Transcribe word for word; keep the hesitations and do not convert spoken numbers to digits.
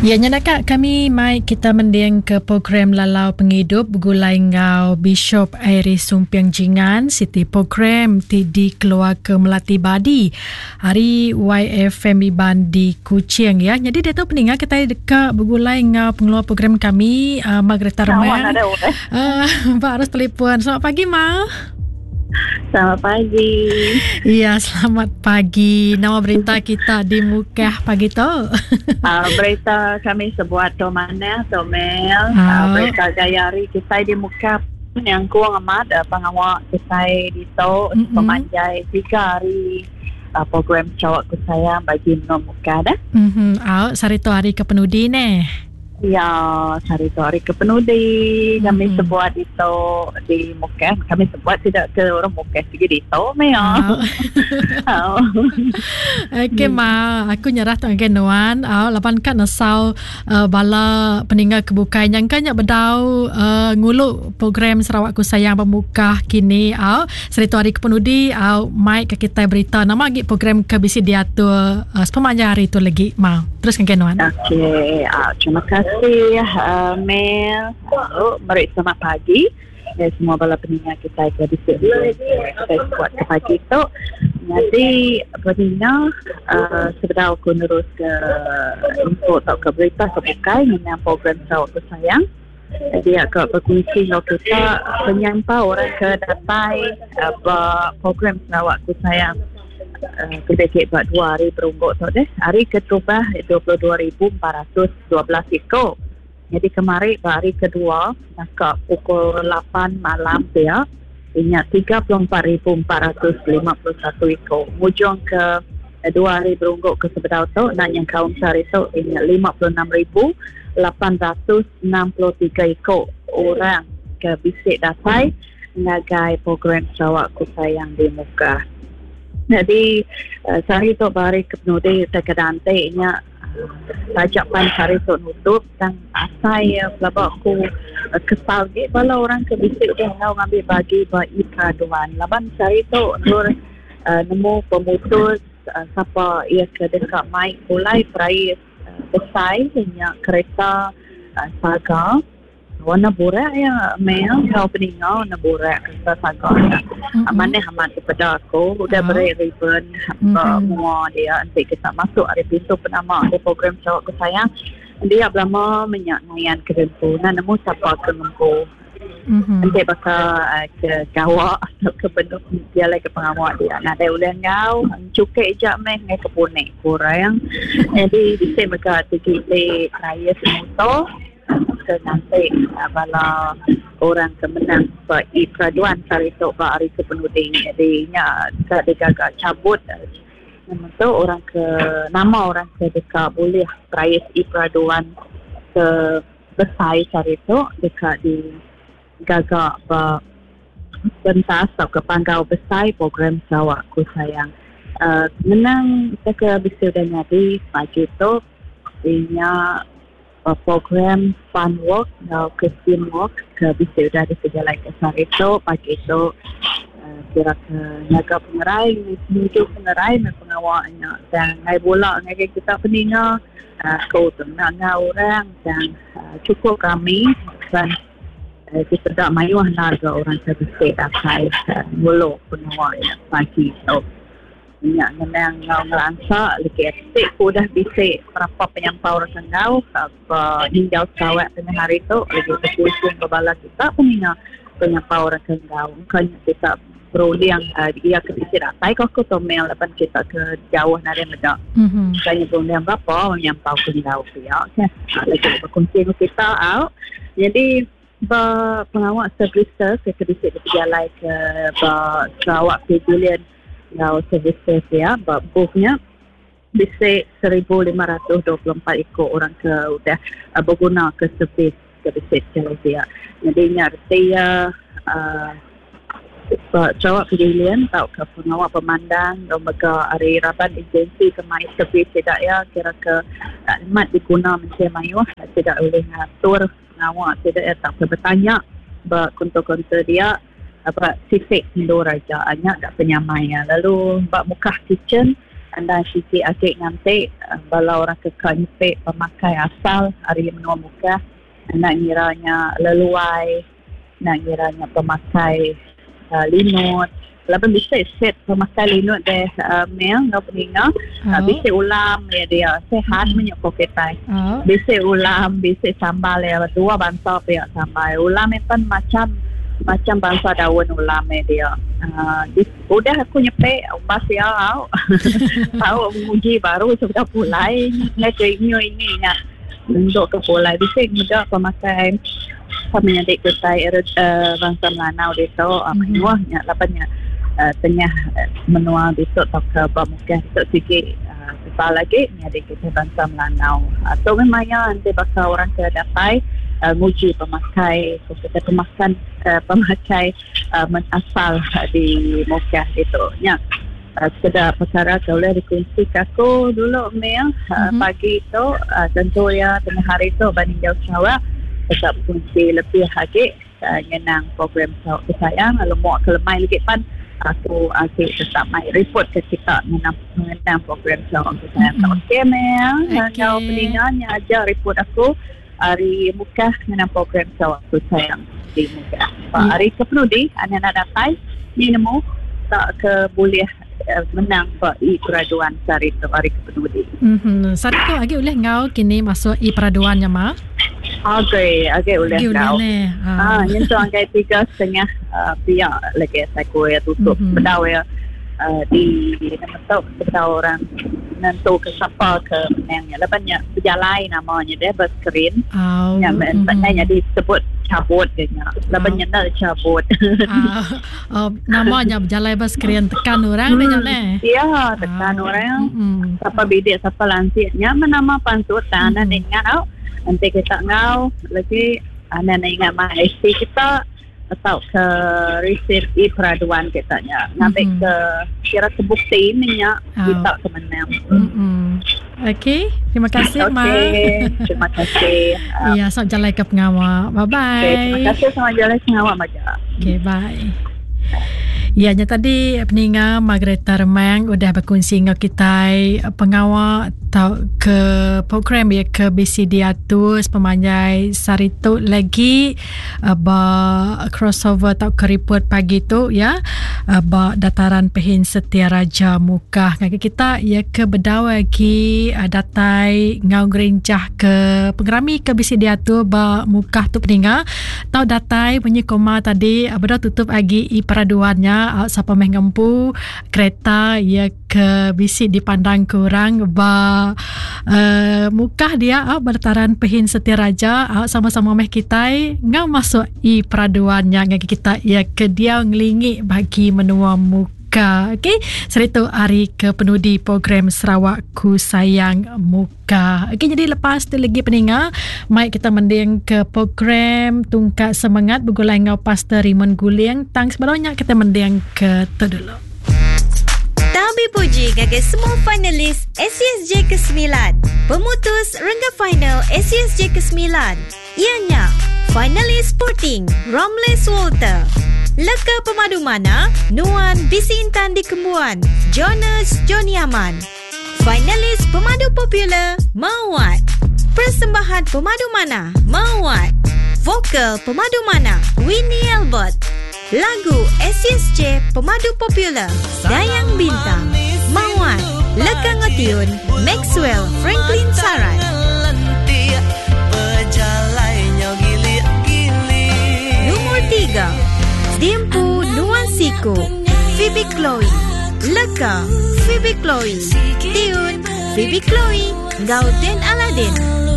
Ya, nyanakan kami mai kita mending ke program Lalau Penghidup Gulai Ngau Bishop Airi Sumpiang Jingan Siti program ti di Keluarga Melati Badi hari Y F M Iban di Kuching ya. Jadi dia tahu peningat kita dekat bergulai ngau pengeluar program kami uh, Margareta Remel. Uh, Mbak harus telefon. Selamat pagi Ma. Selamat pagi. Ya, selamat pagi. Nama berita kita di muka pagi tu. uh, berita kami sebuah tu mana tu Mel. Oh. Uh, berita gayari kita di muka yang kurang amat uh, pengawal kita di tu mm-hmm. pemanjai tiga hari uh, program cawak ku sayang bagi nom muka dah. Mhm. Oh, sari tu hari ke penudi ni. Ya, hari tu hari ke penudi kami hmm. sebuat itu di Mukah. Kami sebuat tidak ke orang Mukah juga di itu, Mel. Oh. Okey Ma, aku nyerah tu dengan Nuan. Oh, lapan kan nasau uh, bala peninggal kebukai yang kan nyak bedau uh, nguluk program Sarawak Ku Sayang Pemukah kini. Oh, sari tu hari ke penudi. Oh, mai ke kita berita nama lagi program ke bisi diatur uh, sepanjang hari tu lagi Ma. Teruskan ke Nuan. Okey, uh, terima kasih. Terima kasih uh, Mel. Oh, mari selamat pagi ya, semua bala pendengar kita yang di sini. Kita buat ke pagi tu. Jadi pendengar uh, sebenarnya aku nerus ke info atau ke berita sebukai dengan program Sarawak Ku Sayang. Jadi agak berkunci kalau kita penyampau orang ke datai uh, program Sarawak Ku Sayang. Uh, kita kek buat dua hari perungguk tu deh. Hari kedua dua puluh dua ribu empat ratus dua belas ekor. Jadi kemarin hari kedua nak pukul lapan malam dia ingat tiga puluh empat ribu empat ratus lima puluh satu ekor. Mujung ke dua hari berungguk ke sebelah tu nak yang kaunter itu ingat lima puluh enam ribu lapan ratus enam puluh tiga ekor orang ke bisik datai ngagai program Sarawak Ku Sayang di muka. Jadi uh, sehari tu bari ke penudi terkedante nya tajapan sehari tu nutup dan asai uh, pelabak aku uh, kesal ke bala orang ke bisik dah ngau ngambil bagi bagi peraduan laban sehari tu nur uh, nemu pemutus uh, siapa ia ke dekat mai mulai perai uh, besar nya kereta uh, saga warna borak ya Mel kau peningau warna borak kereta saga mm-hmm. mana hamat kepada aku udah oh. beri ribbon mm-hmm. semua dia nanti kita masuk hari besok penama ada program Sarawak Ku Sayang dia lama menyak nayan ke Lempu nah nemu siapa ke Lempu mm-hmm. nanti bakal uh, ke Jawa atau ke Benduk dia lagi ke pengawal dia nah dia ulang kau cukai je meh ngai ke Punek kurang jadi bisa mereka tinggi raya semuto ke nanti bala orang kemenang bagi peraduan hari tu hari ke penuding jadi nya digagak cabut nama tu orang ke nama orang ke dekat boleh prize i peraduan ke besar hari tu dekat di gagak ba pentas atau ke panggau besar program Sarawak Ku Sayang uh, menang kita ke bisa dah nyari pagi tu inya Uh, program fun walk atau ke team walk ke bisa dah ada segala kesar itu pagi itu uh, kira ke naga pengerai menuju pengerai dan pengawalnya dan ngai bola ngai kita peninga uh, kau tu nak orang dan uh, cukup kami dan uh, kita tak mayuah naga orang terbesar dapat uh, mulu pengawalnya pagi itu minyak menang ngau ngelansak lagi estik ku dah bisik berapa penyampau rekan ngau apa hingga sawat tengah hari tu lagi terkumpul kebala kita peninga penyampau rekan ngau kan kita perlu yang uh, dia ke bisik datai kau ke tomel lepas kita ke jauh nari medak mm-hmm. kanya perlu yang berapa penyampau ke ngau pihak ya lagi berkunci kita out jadi ba pengawal services ke bisik berjalan ke ba Sarawak Pavilion ngau services ya bukunya bisa seribu lima ratus dua puluh empat ekor orang ke udah uh, berguna ke servis ke bisik dia jadi nyarti ya uh, Sarawak Pavilion tau ke pengawal pemandang lembaga hari raban agensi kemai servis tidak ya kira ke amat diguna macam mayu tidak boleh ngatur pengawal tidak ya tak bertanya berkontor-kontor dia apa sisik Indo Raja hanya tak penyamai lalu bak Mukah Kitchen anda sikit akik ngantik uh, bala orang kekal nyepik pemakai asal hari menua muka nak ngiranya leluai, nak ngiranya pemakai uh, linut. Laban bisa set pemakai linut deh uh, mel no peninga oh. uh, bisa ulam ya dia sehat hmm. menyok poketai oh. bisa ulam bisa sambal ya dua bangsa ya sambal ulam itu macam macam bangsa daun ulam ya dia uh, dis, udah aku nyepek umbas ya au tahu menguji baru sudah mulai ngejengnya ini ya untuk ke mulai bisa mudah pemakai samanya dek ketai uh, bangsa Melanau itu uh, mm-hmm. menuahnya lapanya Uh, tengah uh, menua besok atau ke Bamuka besok sikit uh, besar lagi ni ada kita bangsa Melanau atau uh, memang yang nanti bakal orang ke dapai uh, nguji pemakai kita pemakan uh, pemakai uh, asal uh, di Muka itu ya uh, sekedar perkara kalau dikunci aku dulu Mel uh, mm-hmm. pagi itu uh, tentu ya tengah hari itu banding jauh Sarawak tetap kunci lebih lagi uh, nyenang program kesayang lalu mau kelemai lagi pan aku asyik tetap mai report ke kita mengenang program Sarawak Kesayang. Mm-hmm. Okey, Mel. Okay. Kalau pendengarnya ajar report aku hari Muka mengenang program Sarawak Kesayang di Muka. Mm-hmm. Hari kepenudi, anak-anak dapat ni nemu tak ke boleh uh, menang per i-peraduan hari itu, hari kepenudi. Mm-hmm. Saat itu lagi boleh ngau kini masuk i-peraduannya, Ma? Okey, okey boleh kau. Ah, yang tu angkai tiga setengah uh, pihak lagi saya kue tutup mm-hmm. bedau ya uh, di nama tahu bedau orang nentu ke siapa ke menangnya. Lepasnya berjalai namanya dia berskrin. Oh. Yang mm-hmm. maknanya disebut cabut dia. Lepasnya mm-hmm. nak cabut. uh, oh, namanya berjalai berskrin tekan orang dia hmm. Ya, tekan oh. orang. Mm-hmm. Siapa bidik siapa lansirnya menama pansutan mm-hmm. dan ingat oh. Nanti kita ngau lagi anak ingat mah S T kita atau ke riset i-peraduan kitanya ngambil mm-hmm. ke kira kebukti ininya oh. kita kemenang. Mm-hmm. Okey, terima kasih Ma. Okey, terima kasih. Iya, um, selamat jalan ke pengawal. Bye bye. Okay, terima kasih selamat jalan ke pengawal Maja. Okey, bye. Ianya tadi peninga Margareta Remang udah berkongsi dengan kita pengawal atau ke program ya ke B C D atus pemanjai saritu lagi ba crossover atau ke report pagi tu ya ba dataran Pehin Setia Raja Muka ngaki kita ya ke bedau lagi datai ngau gerincah ke pengerami ke B C D atus ba Muka tu peninga tau datai punya koma tadi bedau tutup lagi i peraduannya siapa meh ngempu kereta ya ke bisi dipandang kurang ba uh, Muka dia uh, bertaran Pehin Setia Raja uh, sama-sama meh kita ngau masuk i peraduannya ngaki kita ya ke dia ngelingi bagi menua Muka. Okey, seritu hari ke penudi program Sarawak Ku Sayang Muka. Okey, jadi lepas tu lagi peninga mai kita mending ke program Tungkat Semangat bergulai ngau Pastor Raymond Guliang tang sebenarnya kita mending ke tu dulu. Tabi puji gage semua finalis S C S J ke sembilan. Pemutus rengga final S C S J ke sembilan. Ianya finalis Sporting Romles Walter, Leka Pemadu Mana Nuan Bisi Intan di Kembuan Jonas Joniaman, finalis Pemadu Popular Mawat, Persembahan Pemadu Mana Mawat, Vokal Pemadu Mana Winnie Albert, lagu S C S J Pemadu Popular Dayang Bintang Mawat, Leka Ngotiun Maxwell Franklin Sarat. Nomor tiga Dimpu Nuan Siku Phoebe Chloe, Leka Phoebe Chloe, Tiun Phoebe Chloe, Gauden Aladin.